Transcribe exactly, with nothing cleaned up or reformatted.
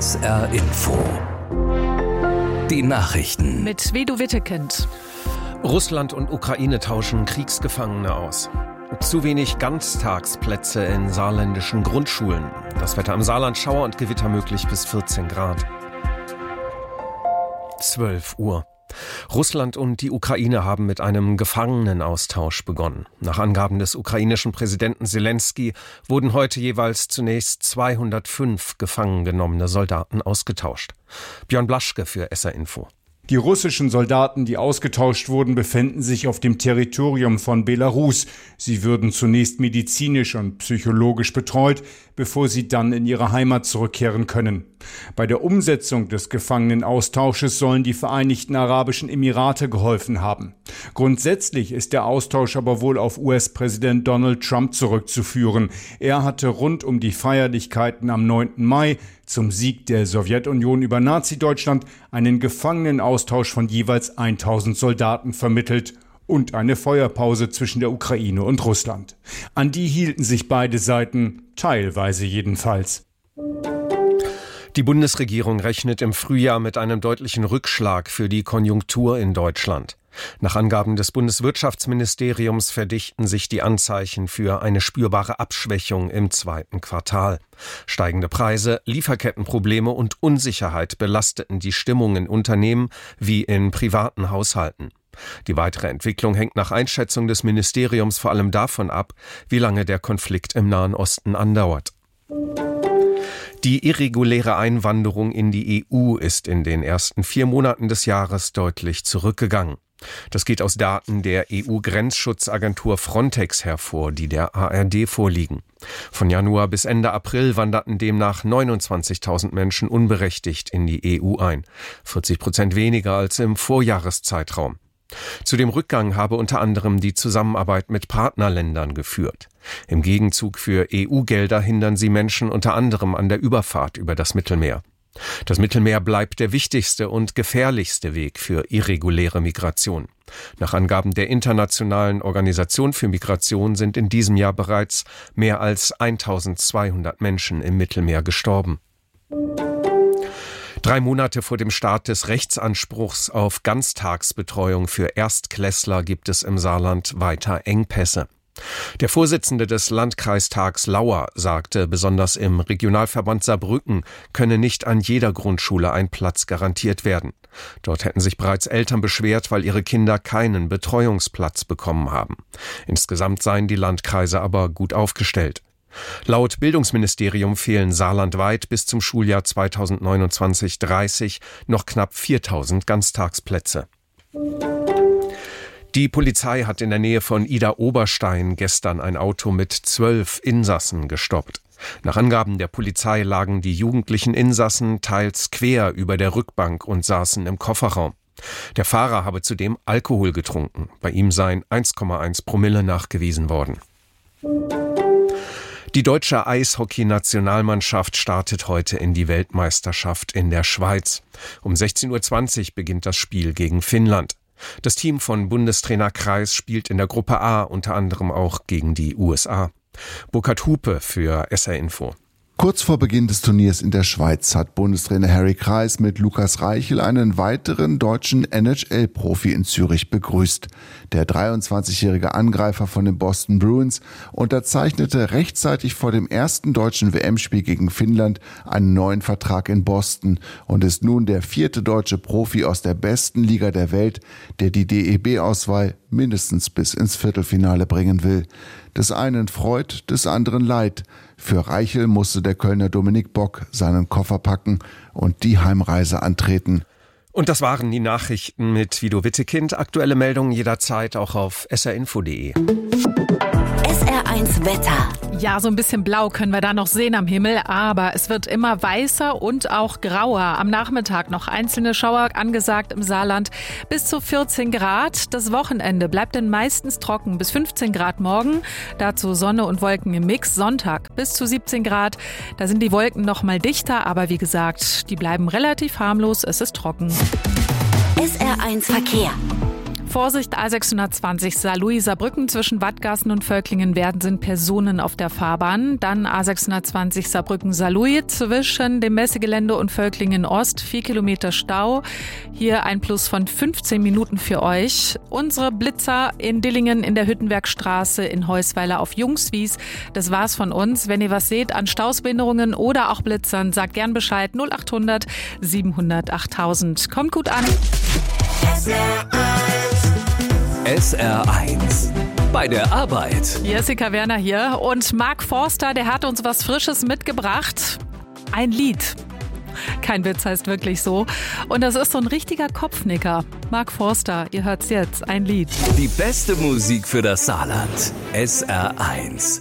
S R Info. Die Nachrichten. Mit Vedo Wittekind. Russland und Ukraine tauschen Kriegsgefangene aus. Zu wenig Ganztagsplätze in saarländischen Grundschulen. Das Wetter am Saarland: Schauer und Gewitter möglich bis vierzehn Grad. zwölf Uhr. Russland und die Ukraine haben mit einem Gefangenenaustausch begonnen. Nach Angaben des ukrainischen Präsidenten Selenskyj wurden heute jeweils zunächst zweihundertfünf gefangen genommene Soldaten ausgetauscht. Björn Blaschke für S R Info. Die russischen Soldaten, die ausgetauscht wurden, befänden sich auf dem Territorium von Belarus. Sie würden zunächst medizinisch und psychologisch betreut, bevor sie dann in ihre Heimat zurückkehren können. Bei der Umsetzung des Gefangenenaustausches sollen die Vereinigten Arabischen Emirate geholfen haben. Grundsätzlich ist der Austausch aber wohl auf U S-Präsident Donald Trump zurückzuführen. Er hatte rund um die Feierlichkeiten am neunten Mai zum Sieg der Sowjetunion über Nazi-Deutschland einen Gefangenenaustausch von jeweils tausend Soldaten vermittelt und eine Feuerpause zwischen der Ukraine und Russland. An die hielten sich beide Seiten, teilweise jedenfalls. Die Bundesregierung rechnet im Frühjahr mit einem deutlichen Rückschlag für die Konjunktur in Deutschland. Nach Angaben des Bundeswirtschaftsministeriums verdichten sich die Anzeichen für eine spürbare Abschwächung im zweiten Quartal. Steigende Preise, Lieferkettenprobleme und Unsicherheit belasteten die Stimmung in Unternehmen wie in privaten Haushalten. Die weitere Entwicklung hängt nach Einschätzung des Ministeriums vor allem davon ab, wie lange der Konflikt im Nahen Osten andauert. Die irreguläre Einwanderung in die E U ist in den ersten vier Monaten des Jahres deutlich zurückgegangen. Das geht aus Daten der E U-Grenzschutzagentur Frontex hervor, die der A R D vorliegen. Von Januar bis Ende April wanderten demnach neunundzwanzigtausend Menschen unberechtigt in die E U ein, vierzig Prozent weniger als im Vorjahreszeitraum. Zu dem Rückgang habe unter anderem die Zusammenarbeit mit Partnerländern geführt. Im Gegenzug für E U-Gelder hindern sie Menschen unter anderem an der Überfahrt über das Mittelmeer. Das Mittelmeer bleibt der wichtigste und gefährlichste Weg für irreguläre Migration. Nach Angaben der Internationalen Organisation für Migration sind in diesem Jahr bereits mehr als eintausendzweihundert Menschen im Mittelmeer gestorben. Drei Monate vor dem Start des Rechtsanspruchs auf Ganztagsbetreuung für Erstklässler gibt es im Saarland weiter Engpässe. Der Vorsitzende des Landkreistags Lauer sagte, besonders im Regionalverband Saarbrücken könne nicht an jeder Grundschule ein Platz garantiert werden. Dort hätten sich bereits Eltern beschwert, weil ihre Kinder keinen Betreuungsplatz bekommen haben. Insgesamt seien die Landkreise aber gut aufgestellt. Laut Bildungsministerium fehlen saarlandweit bis zum Schuljahr zweitausendneunundzwanzig dreißig noch knapp viertausend Ganztagsplätze. Die Polizei hat in der Nähe von Idar-Oberstein gestern ein Auto mit zwölf Insassen gestoppt. Nach Angaben der Polizei lagen die jugendlichen Insassen teils quer über der Rückbank und saßen im Kofferraum. Der Fahrer habe zudem Alkohol getrunken. Bei ihm seien eins Komma eins Promille nachgewiesen worden. Die deutsche Eishockey-Nationalmannschaft startet heute in die Weltmeisterschaft in der Schweiz. Um sechzehn Uhr zwanzig beginnt das Spiel gegen Finnland. Das Team von Bundestrainer Kreis spielt in der Gruppe A unter anderem auch gegen die U S A. Burkhard Hupe für S R Info. Kurz vor Beginn des Turniers in der Schweiz hat Bundestrainer Harry Kreis mit Lukas Reichel einen weiteren deutschen N H L-Profi in Zürich begrüßt. Der dreiundzwanzigjährige Angreifer von den Boston Bruins unterzeichnete rechtzeitig vor dem ersten deutschen W M-Spiel gegen Finnland einen neuen Vertrag in Boston und ist nun der vierte deutsche Profi aus der besten Liga der Welt, der die D E B-Auswahl mindestens bis ins Viertelfinale bringen will. Des einen Freud, des anderen Leid. Für Reichel musste der Kölner Dominik Bock seinen Koffer packen und die Heimreise antreten. Und das waren die Nachrichten mit Vedo Wittekind. Aktuelle Meldungen jederzeit auch auf s r info punkt d e. S R eins Wetter. Ja, so ein bisschen blau können wir da noch sehen am Himmel, aber es wird immer weißer und auch grauer. Am Nachmittag noch einzelne Schauer angesagt im Saarland bis zu vierzehn Grad. Das Wochenende bleibt dann meistens trocken bis fünfzehn Grad morgen. Dazu Sonne und Wolken im Mix. Sonntag bis zu siebzehn Grad. Da sind die Wolken noch mal dichter, aber wie gesagt, die bleiben relativ harmlos. Es ist trocken. S R eins Verkehr. Vorsicht, A sechshundertzwanzig Saarlouis-Saarbrücken zwischen Wattgassen und Völklingen-Werden sind Personen auf der Fahrbahn. Dann A sechshundertzwanzig Saarbrücken-Saarlouis zwischen dem Messegelände und Völklingen-Ost, vier Kilometer Stau. Hier ein Plus von fünfzehn Minuten für euch. Unsere Blitzer in Dillingen in der Hüttenwerkstraße in Heusweiler auf Jungswies. Das war's von uns. Wenn ihr was seht an Stausbehinderungen oder auch Blitzern, sagt gern Bescheid. null achthundert siebenhundert achttausend. Kommt gut an. S R eins. Bei der Arbeit. Jessica Werner hier und Mark Forster, der hat uns was Frisches mitgebracht. Ein Lied. Kein Witz, heißt wirklich so. Und das ist so ein richtiger Kopfnicker. Mark Forster, ihr hört's jetzt, ein Lied. Die beste Musik für das Saarland. S R eins.